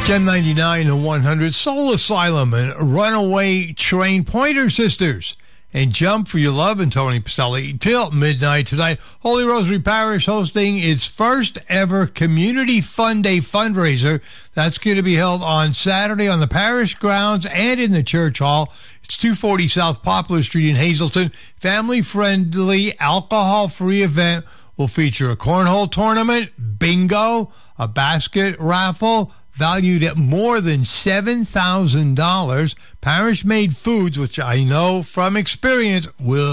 Gem 99 and 100, Soul Asylum and Runaway Train Pointer Sisters. And Jump for Your Love and Tony Pacelli till midnight tonight. Holy Rosary Parish hosting its first ever Community Fun Day fundraiser. That's going to be held on Saturday on the parish grounds and in the church hall. It's 240 South Poplar Street in Hazleton. Family-friendly, alcohol-free event will feature a cornhole tournament, bingo, a basket raffle, valued at more than $7,000. Parish-made foods, which I know from experience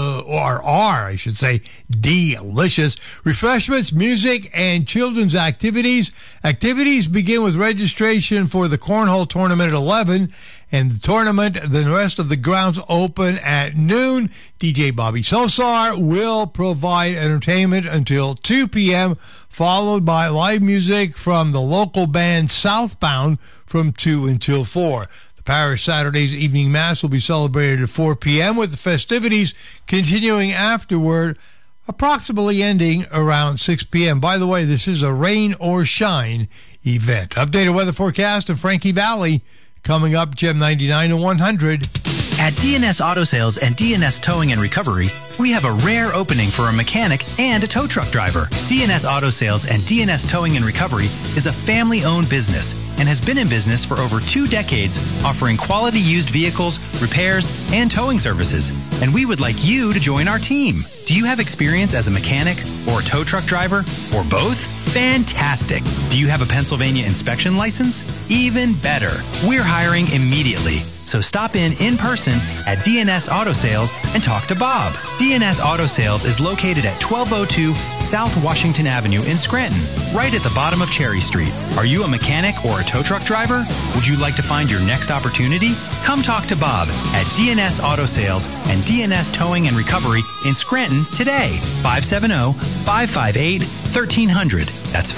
are delicious. Refreshments, music, and children's activities. Activities begin with registration for the cornhole tournament at 11, and the tournament, the rest of the grounds open at noon. DJ Bobby Sosar will provide entertainment until 2 p.m., followed by live music from the local band Southbound from 2 until 4. The parish Saturday's evening mass will be celebrated at 4 p.m. with the festivities continuing afterward, approximately ending around 6 p.m. By the way, this is a rain or shine event. Updated weather forecast of Frankie Valley coming up, Gem 99 and 100. At DNS Auto Sales and DNS Towing and Recovery, we have a rare opening for a mechanic and a tow truck driver. DNS Auto Sales and DNS Towing and Recovery is a family-owned business and has been in business for over 2 decades, offering quality used vehicles, repairs, and towing services. And we would like you to join our team. Do you have experience as a mechanic or a tow truck driver or both? Fantastic. Do you have a Pennsylvania inspection license? Even better. We're hiring immediately. So stop in person at DNS Auto Sales and talk to Bob. DNS Auto Sales is located at 1202 South Washington Avenue in Scranton, right at the bottom of Cherry Street. Are you a mechanic or a tow truck driver? Would you like to find your next opportunity? Come talk to Bob at DNS Auto Sales and DNS Towing and Recovery in Scranton today. 570-558-1300. That's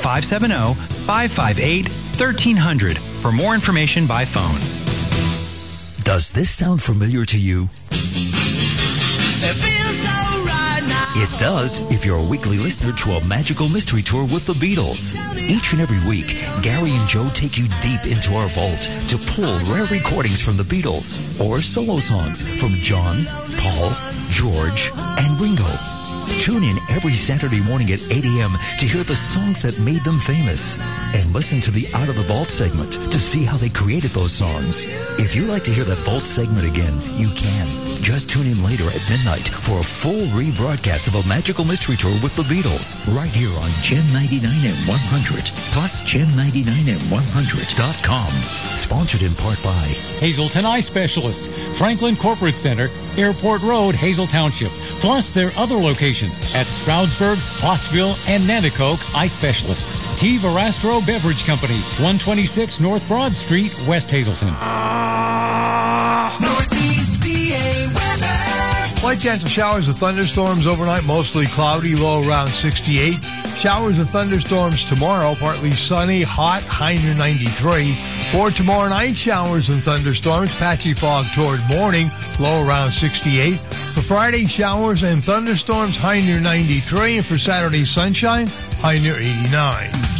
570-558-1300 for more information by phone. Does this sound familiar to you? It feels so right now. It does if you're a weekly listener to a magical mystery tour with the Beatles. Each and every week, Gary and Joe take you deep into our vault to pull rare recordings from the Beatles or solo songs from John, Paul, George, and Ringo. Tune in every Saturday morning at 8 a.m. to hear the songs that made them famous. And listen to the Out of the Vault segment to see how they created those songs. If you'd like to hear that Vault segment again, you can. Just tune in later at midnight for a full rebroadcast of a magical mystery tour with the Beatles, right here on Gem 99 and 100, plus Gem99and100.com. Sponsored in part by Hazleton Eye Specialists, Franklin Corporate Center, Airport Road, Hazel Township, plus their other locations at Stroudsburg, Pottsville, and Nanticoke Eye Specialists. T. Verastro Beverage Company, 126 North Broad Street, West Hazleton. Northeast PA weather. Slight chance of showers and thunderstorms overnight, mostly cloudy, low around 68. Showers and thunderstorms tomorrow, partly sunny, hot, high near 93. For tomorrow night, showers and thunderstorms, patchy fog toward morning, low around 68. For Friday, showers and thunderstorms, high near 93. And for Saturday, sunshine, high near 89.